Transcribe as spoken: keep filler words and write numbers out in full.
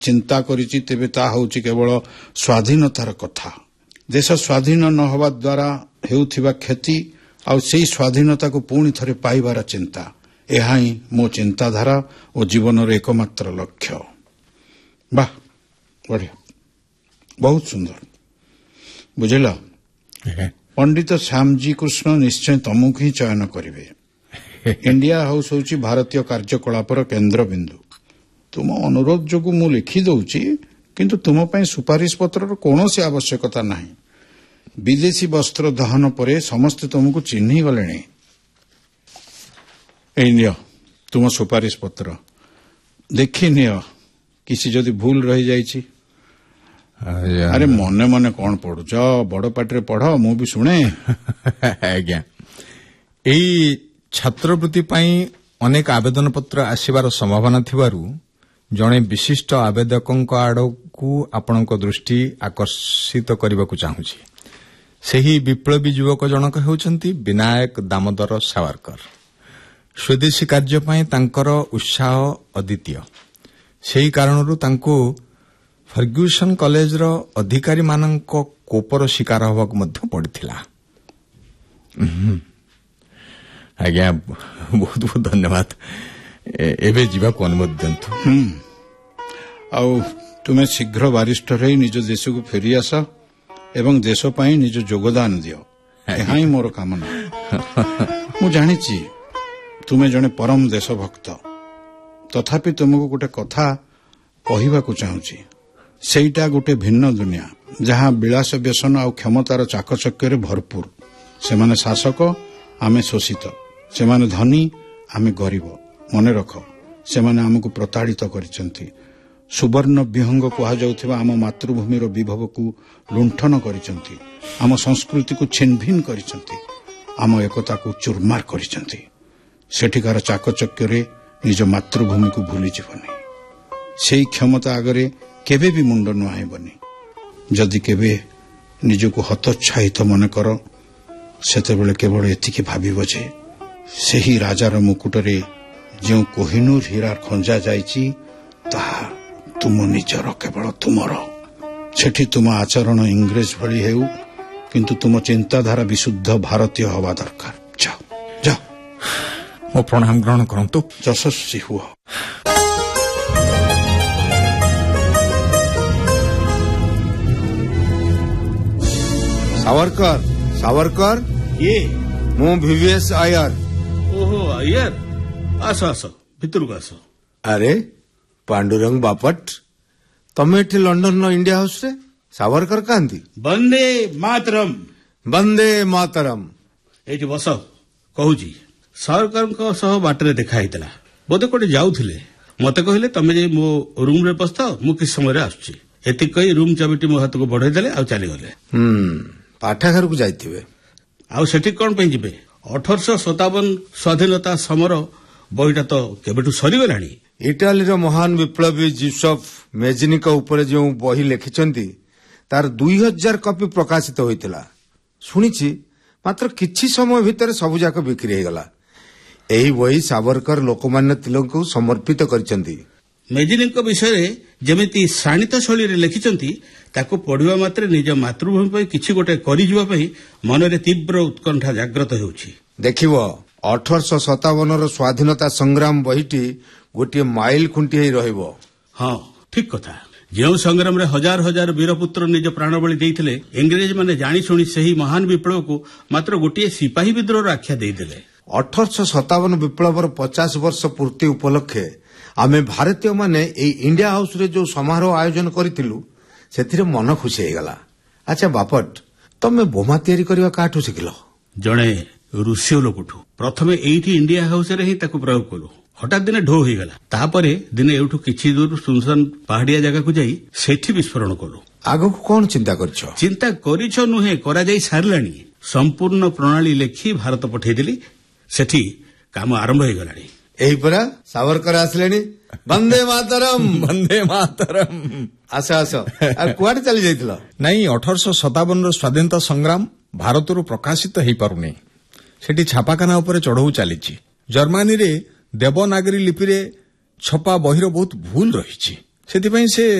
ଚିନ୍ତା କରିଛି ତେବେ ତାହା ହେଉଛି କେବଳ ସ୍ୱାଧୀନତାର କଥା। ଦେଶ ସ୍ୱାଧୀନ ନ ହେବା ଦ୍ୱାରା ହେଉଥିବା କ୍ଷତି ଆଉ ସେହି ସ୍ୱାଧୀନତାକୁ ପୁଣି ଥରେ ପାଇବାର ଚିନ୍ତା, ଏହା ହିଁ ମୋ ଚିନ୍ତାଧାରା ଓ ଜୀବନର ଏକମାତ୍ର ଲକ୍ଷ୍ୟ। ବାଃ, ବଢ଼ିଆ, ବହୁତ ସୁନ୍ଦର। ବୁଝିଲ, ପଣ୍ଡିତ ଶ୍ୟାମଜୀ କୃଷ୍ଣ ନିଶ୍ଚୟ ତମକୁ ହିଁ ଚୟନ କରିବେ। ଇଣ୍ଡିଆ ହାଉସ୍ ହେଉଛି ଭାରତୀୟ କାର୍ଯ୍ୟକଳାପର କେନ୍ଦ୍ରବିନ୍ଦୁ। ତୁମ ଅନୁରୋଧ ଯୋଗୁଁ ମୁଁ ଲେଖିଦେଉଛି, କିନ୍ତୁ ତୁମ ପାଇଁ ସୁପାରିଶ ପତ୍ରର କୌଣସି ଆବଶ୍ୟକତା ନାହିଁ। ବିଦେଶୀ ବସ୍ତ୍ର ଦହନ ପରେ ସମସ୍ତେ ତୁମକୁ ଚିହ୍ନି ଗଲେଣି। ଏଇ ନିଅ ତୁମ ସୁପାରିଶ ପତ୍ର, ଦେଖିନିଅ କିଛି ଯଦି ଭୁଲ ରହିଯାଇଛି। ଆରେ ମନେ ମନେ କଣ ପଢୁଛ, ବଡ ପାଟିରେ ପଢ, ମୁଁ ବି ଶୁଣେ। ଆଜ୍ଞା, ଏଇ ଛାତ୍ରବୃତ୍ତି ପାଇଁ ଅନେକ ଆବେଦନ ପତ୍ର ଆସିବାର ସମ୍ଭାବନା ଥିବାରୁ ଜଣେ ବିଶିଷ୍ଟ ଆବେଦକଙ୍କ ଆଡ଼କୁ ଆପଣଙ୍କ ଦୃଷ୍ଟି ଆକର୍ଷିତ କରିବାକୁ ଚାହୁଁଛି। ସେହି ବିପ୍ଳବୀ ଯୁବକ ଜଣକ ହେଉଛନ୍ତି ବିନାୟକ ଦାମୋଦର ସାୱରକର। ସ୍ୱଦେଶୀ କାର୍ଯ୍ୟ ପାଇଁ ତାଙ୍କର ଉତ୍ସାହ ଅଦ୍ୱିତୀୟ। ସେହି କାରଣରୁ ତାଙ୍କୁ ଫର୍ଗ୍ୟୁସନ କଲେଜର ଅଧିକାରୀମାନଙ୍କ କୋପର ଶିକାର ହେବାକୁ ମଧ୍ୟ ପଡ଼ିଥିଲା। ଆଜ୍ଞା, ବହୁତ ବହୁତ ଧନ୍ୟବାଦ। ଏବେ ଯିବାକୁ ଅନୁମତି ଦିଅନ୍ତୁ। ଆଉ ତୁମେ ଶୀଘ୍ର ବାରିଷ୍ଟର ହୋଇ ନିଜ ଦେଶକୁ ଫେରିଆସ ଏବଂ ଦେଶ ପାଇଁ ନିଜ ଯୋଗଦାନ ଦିଅ, ଏହା ହିଁ ମୋର କାମନା। ମୁଁ ଜାଣିଛି ତୁମେ ଜଣେ ପରମ ଦେଶଭକ୍ତ, ତଥାପି ତୁମକୁ ଗୋଟେ କଥା କହିବାକୁ ଚାହୁଁଛି। ସେଇଟା ଗୋଟେ ଭିନ୍ନ ଦୁନିଆ, ଯାହା ବିଳାସ ବ୍ୟସନ ଆଉ କ୍ଷମତାର ଚାକଚକ୍ୟରେ ଭରପୁର। ସେମାନେ ଶାସକ, ଆମେ ଶୋଷିତ। ସେମାନେ ଧନୀ, ଆମେ ଗରିବ। ମନେ ରଖ, ସେମାନେ ଆମକୁ ପ୍ରତାଡ଼ିତ କରିଛନ୍ତି। ସୁବର୍ଣ୍ଣ ବିହଙ୍ଗ କୁହାଯାଉଥିବା ଆମ ମାତୃଭୂମିର ବିଭବକୁ ଲୁଣ୍ଠନ କରିଛନ୍ତି। ଆମ ସଂସ୍କୃତିକୁ ଛିନ୍ଭିନ୍ କରିଛନ୍ତି। ଆମ ଏକତାକୁ ଚୁରମାର କରିଛନ୍ତି। ସେଠିକାର ଚାକଚକ୍ୟରେ ନିଜ ମାତୃଭୂମିକୁ ଭୁଲିଯିବନି। ସେହି କ୍ଷମତା ଆଗରେ କେବେ ବି ମୁଣ୍ଡ ନୁଆଁଇବନି। ଯଦି କେବେ ନିଜକୁ ହତୋତ୍ସାହିତ ମନେ କର, ସେତେବେଳେ କେବଳ ଏତିକି ଭାବିବ ଯେ ସେହି ରାଜାର ମୁକୁଟରେ ଯେଉଁ କୋହିନୂର ହୀରା ଖଞ୍ଜା ଯାଇଛି, ତାହା ତୁମ ନିଜର, କେବଳ ତୁମର। ସେଠି ତୁମ ଆଚରଣ ଇଂରେଜ ଭଳି ହେଉ, କିନ୍ତୁ ତୁମ ଚିନ୍ତାଧାରା ବିଶୁଦ୍ଧ ଭାରତୀୟ ହେବା ଦରକାର। ଯାଅ ଯାଅ, ମୋ ପ୍ରଣାମ ଗ୍ରହଣ କରନ୍ତୁ। ଯଶସ୍ୱୀ ହୁଅ। ସାୱରକର, ସାୱରକର, କିଏ? ମୁଁ ଭିଭିଏସ୍ ଆୟର। ଓହୋ, ଆୟର, ଆସ ଆସ, ଭିତରକୁ ଆସ। ଆରେ ପାଣ୍ଡୁରଙ୍ଗ ବାପଟ, ତମେ ଏଠି ଲଣ୍ଡନର ଇଣ୍ଡିଆ ହାଉସରେ? ସାୱରକର କାହାନ୍ତି? ବନ୍ଦେ ମାତରମ୍। ବନ୍ଦେ ମାତରମ୍। ଏଇଠି ବସ, କହୁଛି। ସାୱରକରଙ୍କ ସହ ବାଟରେ ଦେଖା ହେଇଥିଲା, ବୋଧେ କୋଉଠି ଯାଉଥିଲେ। ମତେ କହିଲେ ତମେ ଯାଇ ମୋ ରୁମ୍ରେ ବସିଥାଅ, ମୁଁ କିଛି ସମୟରେ ଆସୁଛି। ଏତିକି କହି ରୁମ୍ ଚାବିଟି ମୋ ହାତକୁ ବଢେଇ ଦେଲେ, ଆଉ ଚାଲିଗଲେ। ହୁଁ, ପାଠାଗାରକୁ ଯାଇଥିବେ। ଆଉ ସେଠି କଣ ପାଇଁ ଯିବେ? ଅଠରଶହ ସତାବନ ସ୍ୱାଧୀନତା ସମର ବହିଟା ତ କେବେଠୁ ସରିଗଲାଣି। ଇଟାଲୀର ମହାନ ବିପ୍ଳବୀ ଜୁସେଫ୍ ମେଜିନିଙ୍କ ଉପରେ ଯେଉଁ ବହି ଲେଖିଛନ୍ତି, ତାର ଦୁଇ ହଜାର କପି ପ୍ରକାଶିତ ହୋଇଥିଲା। ଶୁଣିଛି, ମାତ୍ର କିଛି ସମୟ ଭିତରେ ସବୁଯାକ ବିକ୍ରି ହୋଇଗଲା। ଏହି ବହି ସାୱରକର ଲୋକମାନ୍ୟ ତିଳକଙ୍କୁ ସମର୍ପିତ କରିଛନ୍ତି। ମେଜିନିଙ୍କ ବିଷୟରେ ଯେମିତି ଶାଣିତ ଶୈଳୀରେ ଲେଖିଛନ୍ତି, ତାକୁ ପଢ଼ିବା ମାତ୍ରେ ନିଜ ମାତୃଭୂମି ପାଇଁ କିଛି ଗୋଟେ କରିଯିବା ପାଇଁ ମନରେ ତୀବ୍ର ଉତ୍କଣ୍ଠା ଜାଗ୍ରତ ହେଉଛି। ଦେଖିବ, ଅଠରଶହ ସତାବନର ସ୍ୱାଧୀନତା ସଂଗ୍ରାମ ବହିଟି ଗୋଟିଏ ମାଇଲ ଖୁଣ୍ଟି ହୋଇ ରହିବ। ହଁ, ଠିକ୍ କଥା। ଯେଉଁ ସଂଗ୍ରାମରେ ହଜାର ହଜାର ବୀରପୁତ୍ର ନିଜ ପ୍ରାଣବଳି ଦେଇଥିଲେ, ଇଂରେଜମାନେ ଜାଣିଶୁଣି ସେହି ମହାନ ବିପ୍ଳବକୁ ମାତ୍ର ଗୋଟିଏ ସିପାହୀ ବିଦ୍ରୋହର ଆଖ୍ୟା ଦେଇଦେଲେ। ଅଠରଶହ ସତାବନ ବିପ୍ଳବର ପଚାଶ ବର୍ଷ ପୂର୍ତ୍ତି ଉପଲକ୍ଷେ ଆମେ ଭାରତୀୟମାନେ ଏହି ଇଣ୍ଡିଆ ହାଉସରେ ଯେଉଁ ସମାରୋହ ଆୟୋଜନ କରିଥିଲୁ, ସେଥିରେ ମନ ଖୁସି ହେଇଗଲା। ଆଚ୍ଛା ବାପଟ, ତମେ ବୋମା ତିଆରି କରିବା କାହାଠୁ ଶିଖିଲ? ଜଣେ ରୁଷୀୟ ଲୋକଠୁ। ପ୍ରଥମେ ଏଇଠି ଇଣ୍ଡିଆ ହାଉସରେ ହିଁ ତାକୁ ପ୍ରୟୋଗ କଲୁ। ହଠାତ୍ ଦିନେ ଢୋ ହେଇଗଲା। ତାପରେ ଦିନେ ଏଇଠୁ କିଛି ଦୂର ସୁନସାନ ପାହାଡିଆ ଜାଗାକୁ ଯାଇ ସେଠି ବିସ୍ଫୋରଣ କଲୁ। ଆଗକୁ କଣ ଚିନ୍ତା କରିଛ? ଚିନ୍ତା କରିଛ ନୁହେଁ, କରାଯାଇ ସାରିଲାଣି। ସମ୍ପୂର୍ଣ୍ଣ ପ୍ରଣାଳୀ ଲେଖି ଭାରତ ପଠେଇଦେଲି। ସେଠି କାମ ଆରମ୍ଭ ହେଇଗଲାଣି। ଏହି ପରା ସାୱରକର ଆସିଲେଣି। ବନ୍ଦେ ମାତରମ୍, ବନ୍ଦେ ମାତରମ୍। ଆସ ଆସ। ଆଉ କୁଆଡେ ଚାଲି ଯାଇଥିଲ? ନାଇଁ, ଅଠରଶହ ସତାବନର ସ୍ୱାଧୀନତା ସଂଗ୍ରାମ ଭାରତରୁ ପ୍ରକାଶିତ ହେଇପାରୁନି। ସେଠି ଛାପାଖାନା ଉପରେ ଚଢ଼ଉ ଚାଲିଛି। ଜର୍ମାନୀରେ ଦେବନାଗରୀ ଲିପିରେ ଛପା ବହିର ବହୁତ ଭୁଲ ରହିଛି। ସେଥିପାଇଁ ସେ